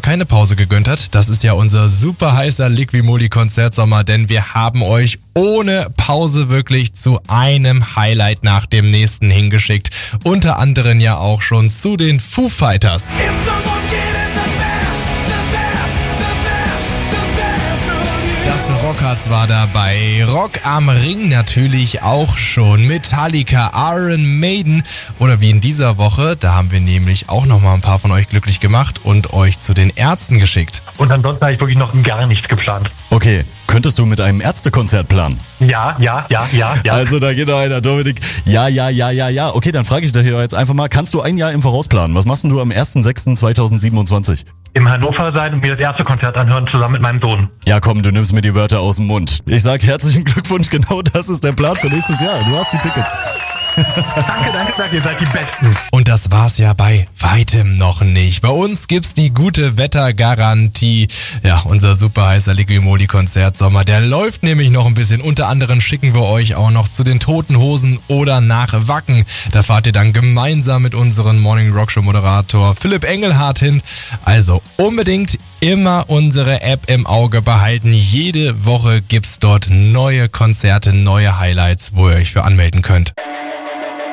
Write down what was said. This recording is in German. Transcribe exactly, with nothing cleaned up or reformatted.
keine Pause gegönnt hat, das ist ja unser super heißer Liqui-Moly-Konzertsommer, denn wir haben euch ohne Pause wirklich zu einem Highlight nach dem nächsten hingeschickt. Unter anderem ja auch schon zu den Foo Fighters. Das Rockharz war dabei, Rock am Ring natürlich auch schon, Metallica, Iron Maiden oder wie in dieser Woche, da haben wir nämlich auch nochmal ein paar von euch glücklich gemacht und euch zu den Ärzten geschickt. Und ansonsten habe ich wirklich noch gar nichts geplant. Okay, könntest du mit einem Ärztekonzert planen? Ja, ja, ja, ja, ja. Also da geht noch einer, Dominik. Ja, ja, ja, ja, ja. Okay, dann frage ich dich jetzt einfach mal, kannst du ein Jahr im Voraus planen? Was machst denn du am ersten sechsten zweitausendsiebenundzwanzig? Im Hannover sein und mir das erste Konzert anhören, zusammen mit meinem Sohn. Ja komm, du nimmst mir die Wörter aus dem Mund. Ich sag herzlichen Glückwunsch, genau das ist der Plan für nächstes Jahr. Du hast die Tickets. Danke, danke, danke, ihr seid die Besten. Und das war's ja bei weitem noch nicht. Bei uns gibt's die gute Wettergarantie. Ja, unser super heißer Liqui-Moly-Konzertsommer, der läuft nämlich noch ein bisschen. Unter anderem schicken wir euch auch noch zu den Toten Hosen oder nach Wacken. Da fahrt ihr dann gemeinsam mit unserem Morning Rock Show Moderator Philipp Engelhardt hin. Also unbedingt immer unsere App im Auge behalten. Jede Woche gibt's dort neue Konzerte, neue Highlights, wo ihr euch für anmelden könnt.